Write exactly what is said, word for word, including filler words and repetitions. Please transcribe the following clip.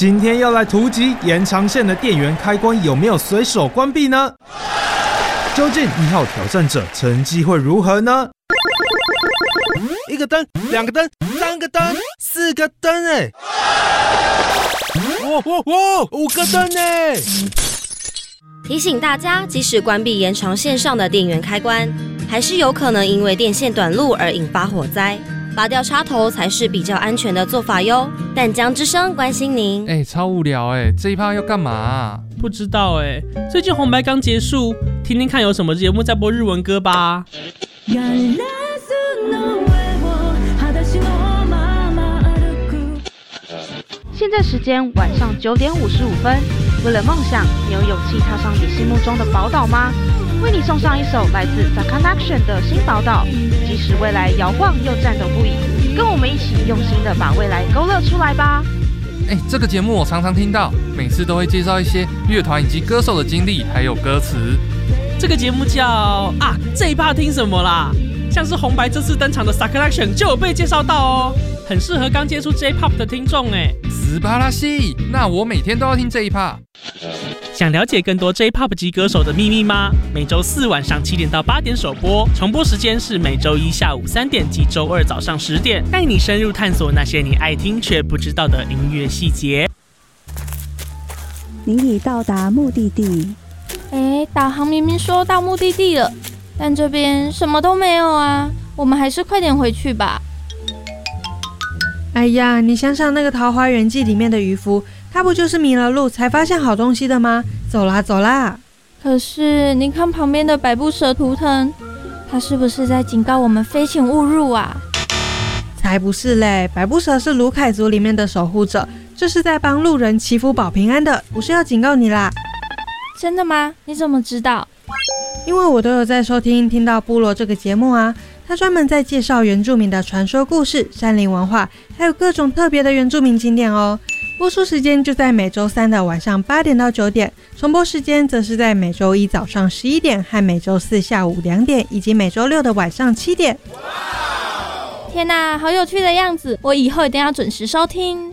今天要来突击延长线的电源开关有没有随手关闭呢？究竟一号挑战者成绩会如何呢？一个灯，两个灯，三个灯，四个灯哎！哇哇哇，五个灯哎！ 提醒大家，即使关闭延长线上的电源开关，还是有可能因为电线短路而引发火灾。拔掉插头才是比较安全的做法哟。淡江之声关心您。 哎、欸，超无聊哎、欸，这一趴要干嘛、啊？ 不知道哎、欸，最近红白刚结束，听听看有什么节目在播日文歌吧。 现在时间晚上九点五十五分。为了梦想，你有勇气踏上你心目中的宝岛吗？为你送上一首来自 Sakanation 的新宝岛，即使未来摇晃又颤抖不已，跟我们一起用心的把未来勾勒出来吧。 哎、欸，这个节目我常常听到，每次都会介绍一些乐团以及歌手的经历，还有歌词。 这个节目叫啊，这一趴听什么啦？像是红白这次登场的 Sakanation 就有被介绍到哦，很适合刚接触 J-Pop 的听众哎。 斯巴拉西，那我每天都要听这一趴。 想了解更多 J-Pop 级歌手的秘密吗？每周四晚上七点到八点首播，重播时间是每周一下午三点及周二早上十点，带你深入探索那些你爱听却不知道的音乐细节。 您已到达目的地。 哎，导航明明说到目的地了，但这边什么都没有啊，我们还是快点回去吧。 哎呀，你想想那个《桃花源记》里面的渔夫，他不就是迷了路才发现好东西的吗？走啦走啦！ 可是你看旁边的百步蛇图腾，他是不是在警告我们非请勿入啊？ 才不是嘞，百步蛇是卢凯族里面的守护者，这是在帮路人祈福保平安的，不是要警告你啦。 真的吗？你怎么知道？ 因为我都有在收听听到部落这个节目啊，他专门在介绍原住民的传说故事、山林文化，还有各种特别的原住民景点哦。播出时间就在每周三的晚上八点到九点，重播时间则是在每周一早上十一点和每周四下午两点，以及每周六的晚上七点。 天哪，好有趣的样子！我以后一定要准时收听。